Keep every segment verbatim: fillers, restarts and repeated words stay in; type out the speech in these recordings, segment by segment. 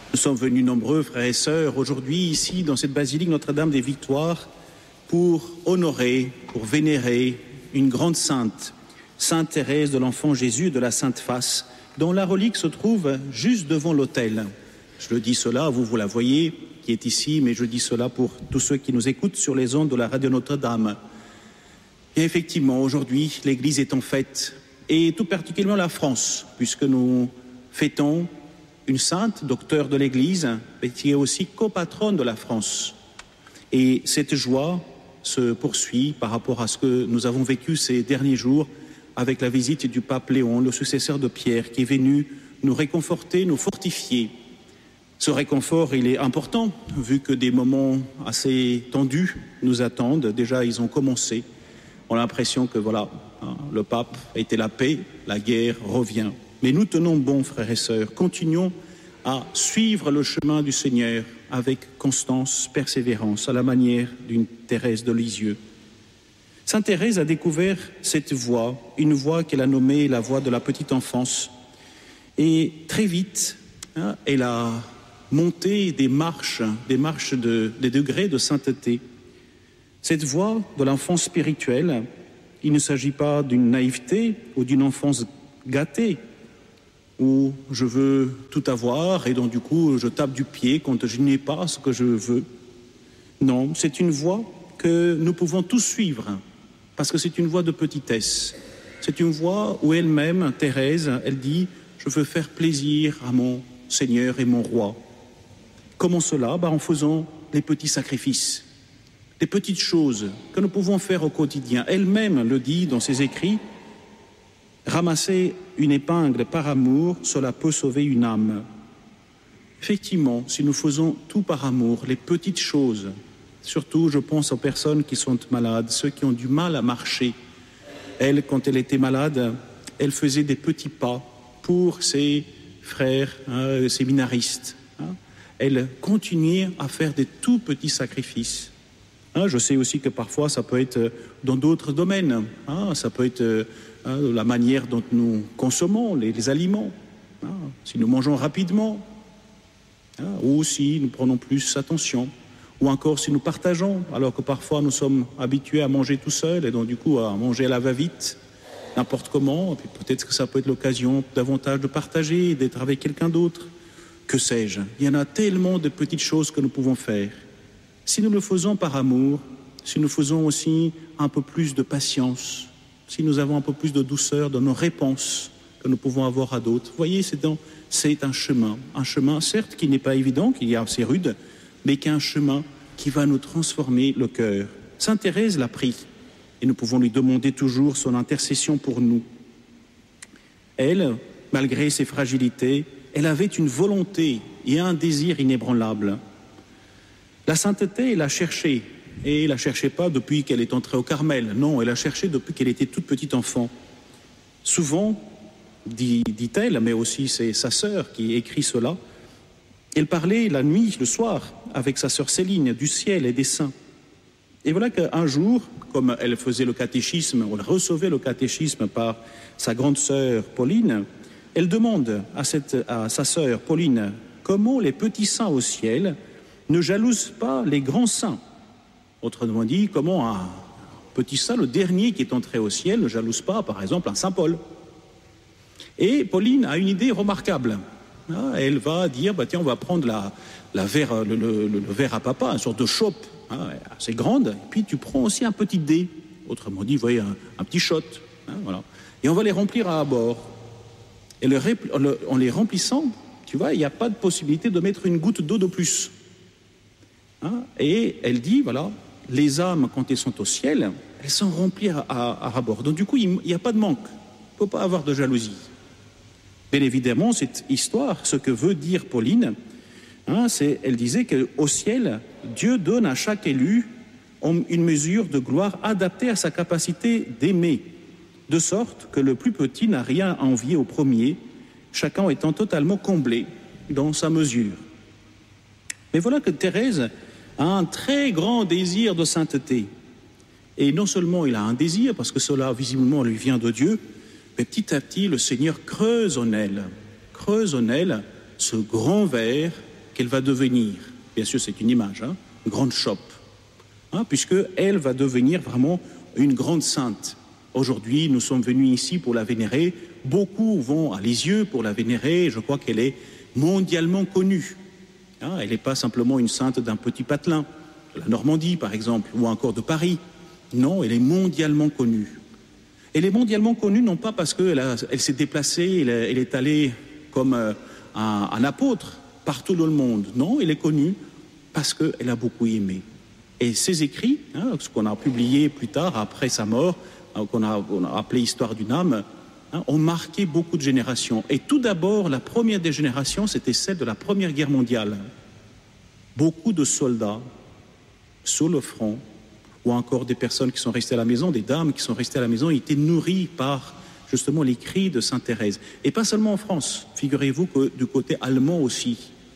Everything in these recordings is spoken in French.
Nous sommes venus nombreux, frères et sœurs, aujourd'hui, ici, dans cette basilique Notre-Dame des Victoires, pour honorer, pour vénérer une grande sainte, Sainte Thérèse de l'Enfant Jésus de la Sainte Face, dont la relique se trouve juste devant l'autel. Je le dis cela, vous, vous la voyez, qui est ici, mais je dis cela pour tous ceux qui nous écoutent sur les ondes de la radio Notre-Dame. Et effectivement, aujourd'hui, l'Église est en fête, et tout particulièrement la France, puisque nous fêtons une sainte, docteur de l'Église, mais qui est aussi copatronne de la France. Et cette joie se poursuit par rapport à ce que nous avons vécu ces derniers jours avec la visite du pape Léon, le successeur de Pierre, qui est venu nous réconforter, nous fortifier. Ce réconfort, il est important, vu que des moments assez tendus nous attendent. Déjà, ils ont commencé. On a l'impression que, voilà, hein, le pape a été la paix, la guerre revient. Mais nous tenons bon, frères et sœurs, continuons à suivre le chemin du Seigneur avec constance, persévérance, à la manière d'une Thérèse de Lisieux. Sainte Thérèse a découvert cette voie, une voie qu'elle a nommée la voie de la petite enfance. Et très vite, hein, elle a monté des marches, des marches de, des degrés de sainteté. Cette voie de l'enfance spirituelle, il ne s'agit pas d'une naïveté ou d'une enfance gâtée, où je veux tout avoir et donc du coup je tape du pied quand je n'ai pas ce que je veux. Non, c'est une voie que nous pouvons tous suivre, parce que c'est une voie de petitesse. C'est une voie où elle-même, Thérèse, elle dit « Je veux faire plaisir à mon Seigneur et mon Roi ». Comment cela? Bah, en faisant les petits sacrifices, les petites choses que nous pouvons faire au quotidien. Elle-même le dit dans ses écrits, ramasser une épingle par amour, cela peut sauver une âme. Effectivement, si nous faisons tout par amour, les petites choses, surtout je pense aux personnes qui sont malades, ceux qui ont du mal à marcher. Elle, quand elle était malade, elle faisait des petits pas pour ses frères hein, séminaristes. Hein. Elle continuait à faire des tout petits sacrifices. Hein, je sais aussi que parfois ça peut être dans d'autres domaines. Hein, ça peut être euh, la manière dont nous consommons les, les aliments. Hein, si nous mangeons rapidement, hein, ou si nous prenons plus attention. Ou encore si nous partageons, alors que parfois nous sommes habitués à manger tout seul et donc du coup à manger à la va-vite, n'importe comment. Et puis peut-être que ça peut être l'occasion davantage de partager, d'être avec quelqu'un d'autre. Que sais-je? Il y en a tellement de petites choses que nous pouvons faire. Si nous le faisons par amour, si nous faisons aussi un peu plus de patience, si nous avons un peu plus de douceur dans nos réponses que nous pouvons avoir à d'autres, vous voyez, c'est, dans, c'est un chemin, un chemin certes qui n'est pas évident, qui est assez rude, mais qui est un chemin qui va nous transformer le cœur. Sainte Thérèse l'a pris, et nous pouvons lui demander toujours son intercession pour nous. Elle, malgré ses fragilités, elle avait une volonté et un désir inébranlable. La sainteté, elle l'a cherchée, et elle ne la cherchait pas depuis qu'elle est entrée au Carmel. Non, elle l'a cherchée depuis qu'elle était toute petite enfant. Souvent, dit, dit-elle, mais aussi c'est sa sœur qui écrit cela, elle parlait la nuit, le soir, avec sa sœur Céline, du ciel et des saints. Et voilà qu'un jour, comme elle faisait le catéchisme, elle recevait le catéchisme par sa grande sœur Pauline, elle demande à, cette, à sa sœur Pauline comment les petits saints au ciel ne jalousent pas les grands saints. Autrement dit, comment un petit saint, le dernier qui est entré au ciel, ne jalouse pas, par exemple, un saint Paul. Et Pauline a une idée remarquable. Elle va dire, bah tiens, on va prendre la, la verre, le, le, le verre à papa, une sorte de chope hein, assez grande, et puis tu prends aussi un petit dé, autrement dit, vous voyez, un, un petit shot, hein, voilà. Et on va les remplir à bord. Et le, le, en les remplissant, tu vois, il n'y a pas de possibilité de mettre une goutte d'eau de plus. Hein, et elle dit, voilà, les âmes, quand elles sont au ciel, elles sont remplies à, à, à bord. Donc du coup, il n'y a pas de manque, il ne peut pas avoir de jalousie. Bien évidemment, cette histoire, ce que veut dire Pauline, hein, c'est, elle disait qu'au ciel, Dieu donne à chaque élu une mesure de gloire adaptée à sa capacité d'aimer, de sorte que le plus petit n'a rien à envier au premier, chacun étant totalement comblé dans sa mesure. Mais voilà que Thérèse a un très grand désir de sainteté. Et non seulement il a un désir, parce que cela visiblement lui vient de Dieu, mais petit à petit, le Seigneur creuse en elle, creuse en elle ce grand verre qu'elle va devenir, bien sûr c'est une image, hein, une grande chope, hein, puisqu'elle va devenir vraiment une grande sainte. Aujourd'hui, nous sommes venus ici pour la vénérer. Beaucoup vont à Lisieux pour la vénérer. Je crois qu'elle est mondialement connue. Hein, elle n'est pas simplement une sainte d'un petit patelin, de la Normandie par exemple, ou encore de Paris. Non, elle est mondialement connue. Elle est mondialement connue non pas parce qu'elle elle s'est déplacée, elle, elle est allée comme euh, un, un apôtre partout dans le monde. Non, elle est connue parce qu'elle a beaucoup aimé. Et ses écrits, hein, ce qu'on a publié plus tard, après sa mort, hein, qu'on a, on a appelé Histoire d'une âme, hein, ont marqué beaucoup de générations. Et tout d'abord, la première des générations, c'était celle de la Première Guerre mondiale. Beaucoup de soldats sur le front, ou encore des personnes qui sont restées à la maison, des dames qui sont restées à la maison, étaient nourries par justement les cris de Sainte Thérèse. Et pas seulement en France, figurez-vous que du côté allemand aussi.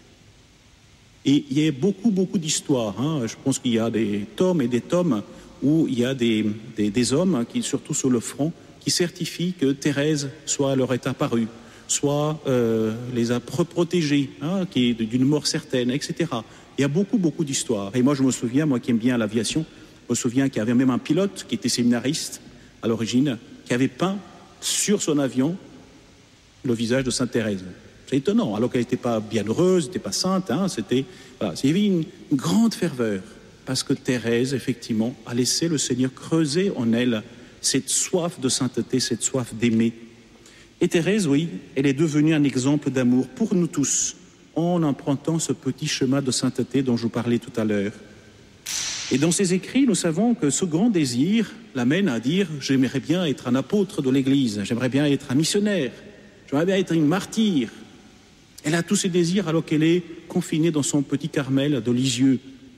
Et il y a beaucoup, beaucoup d'histoires. Hein. Je pense qu'il y a des tomes et des tomes où il y a des, des, des hommes, qui, surtout sur le front, qui certifient que Thérèse soit leur est apparue, soit euh, les a protégés, hein, qui est d'une mort certaine, et cetera. Il y a beaucoup, beaucoup d'histoires. Et moi, je me souviens, moi qui aime bien l'aviation, je me souviens qu'il y avait même un pilote qui était séminariste à l'origine, qui avait peint sur son avion le visage de Sainte Thérèse. C'est étonnant, alors qu'elle n'était pas bienheureuse, n'était pas sainte, hein, c'était, voilà, il y avait une, une grande ferveur, parce que Thérèse, effectivement, a laissé le Seigneur creuser en elle cette soif de sainteté, cette soif d'aimer. Et Thérèse, oui, elle est devenue un exemple d'amour pour nous tous, en empruntant ce petit chemin de sainteté dont je vous parlais tout à l'heure. Et dans ses écrits, nous savons que ce grand désir l'amène à dire « j'aimerais bien être un apôtre de l'Église, j'aimerais bien être un missionnaire, j'aimerais bien être une martyre ». Elle a tous ces désirs alors qu'elle est confinée dans son petit Carmel de Lisieux.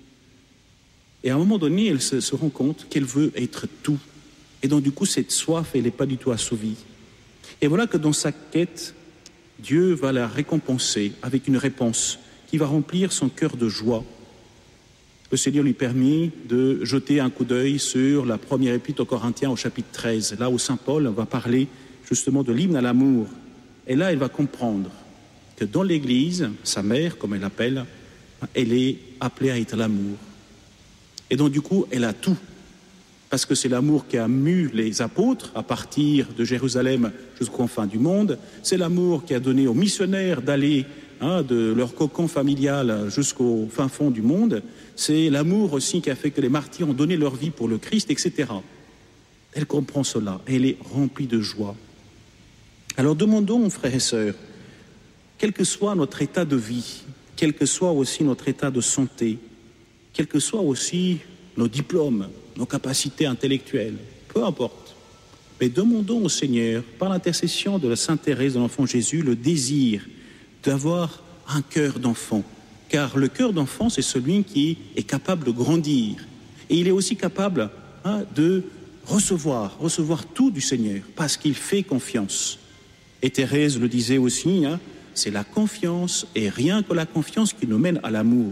Et à un moment donné, elle se, se rend compte qu'elle veut être tout. Et donc du coup, cette soif, elle n'est pas du tout assouvie. Et voilà que dans sa quête, Dieu va la récompenser avec une réponse qui va remplir son cœur de joie. Le Seigneur lui permet de jeter un coup d'œil sur la première épître aux Corinthiens au chapitre treize, là où saint Paul va parler justement de l'hymne à l'amour. Et là, elle va comprendre que dans l'Église, sa mère, comme elle l'appelle, elle est appelée à être l'amour. Et donc du coup, elle a tout. Parce que c'est l'amour qui a mu les apôtres à partir de Jérusalem jusqu'aux confins du monde. C'est l'amour qui a donné aux missionnaires d'aller hein, de leur cocon familial jusqu'au fin fond du monde. C'est l'amour aussi qui a fait que les martyrs ont donné leur vie pour le Christ, et cetera. Elle comprend cela. Elle est remplie de joie. Alors demandons, frères et sœurs, quel que soit notre état de vie, quel que soit aussi notre état de santé, quels que soient aussi nos diplômes, nos capacités intellectuelles, peu importe. Mais demandons au Seigneur, par l'intercession de la Sainte Thérèse de l'Enfant Jésus, le désir d'avoir un cœur d'enfant. Car le cœur d'enfant, c'est celui qui est capable de grandir. Et il est aussi capable hein, de recevoir, recevoir tout du Seigneur, parce qu'il fait confiance. Et Thérèse le disait aussi, hein, c'est la confiance et rien que la confiance qui nous mène à l'amour.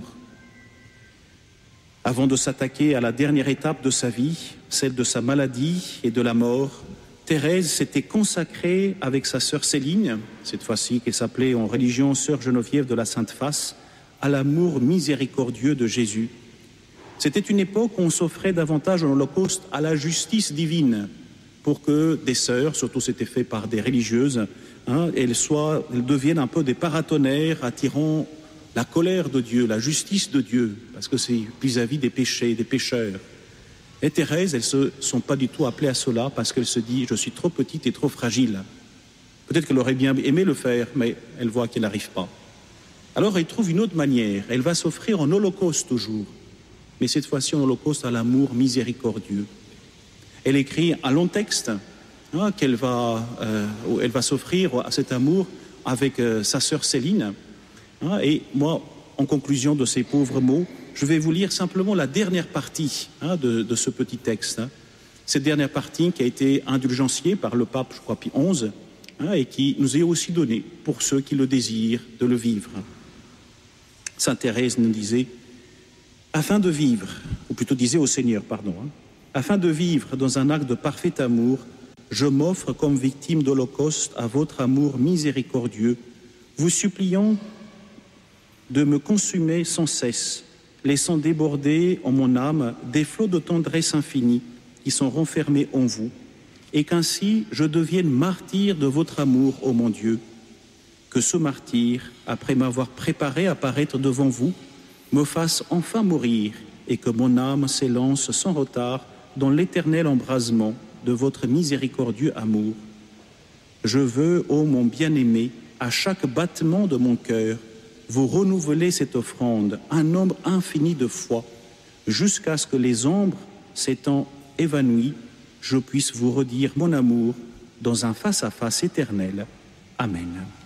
Avant de s'attaquer à la dernière étape de sa vie, celle de sa maladie et de la mort, Thérèse s'était consacrée avec sa sœur Céline, cette fois-ci qui s'appelait en religion sœur Geneviève de la Sainte Face, à l'amour miséricordieux de Jésus. C'était une époque où on s'offrait davantage en holocauste à la justice divine, pour que des sœurs, surtout c'était fait par des religieuses, hein, elles, soient, elles deviennent un peu des paratonnerres attirant la colère de Dieu, la justice de Dieu, parce que c'est vis-à-vis des péchés, des pécheurs. Et Thérèse, elles ne se sont pas du tout appelées à cela parce qu'elle se dit « je suis trop petite et trop fragile ». Peut-être qu'elle aurait bien aimé le faire, mais elle voit qu'elle n'arrive pas. Alors elle trouve une autre manière, elle va s'offrir en holocauste toujours, mais cette fois-ci en holocauste à l'amour miséricordieux. Elle écrit un long texte hein, qu'elle va, euh, elle va s'offrir à cet amour avec euh, sa sœur Céline. Hein, et moi, en conclusion de ces pauvres mots, je vais vous lire simplement la dernière partie hein, de, de ce petit texte. Hein. Cette dernière partie qui a été indulgenciée par le pape, je crois, Pie onze, hein, et qui nous est aussi donnée pour ceux qui le désirent de le vivre. Sainte Thérèse nous disait, afin de vivre, ou plutôt disait au Seigneur, pardon, hein, afin de vivre dans un acte de parfait amour, je m'offre comme victime d'holocauste à votre amour miséricordieux, vous suppliant de me consumer sans cesse, laissant déborder en mon âme des flots de tendresse infinie qui sont renfermés en vous, et qu'ainsi je devienne martyr de votre amour, ô mon Dieu. Que ce martyr, après m'avoir préparé à paraître devant vous, me fasse enfin mourir, et que mon âme s'élance sans retard dans l'éternel embrasement de votre miséricordieux amour. Je veux, ô mon bien-aimé, à chaque battement de mon cœur, vous renouveler cette offrande, un nombre infini de fois, jusqu'à ce que les ombres s'étant évanouies, je puisse vous redire mon amour dans un face-à-face éternel. Amen.